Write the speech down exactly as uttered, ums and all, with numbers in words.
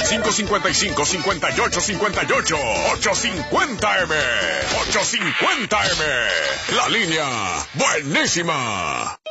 cinco cincuenta y cinco, cincuenta y ocho cincuenta y ocho. ochocientos cincuenta M. ochocientos cincuenta M. La línea buenísima.